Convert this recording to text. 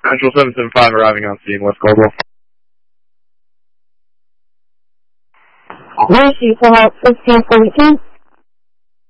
Central 775 arriving on scene, West Caldwell. Mercy, for help 1642.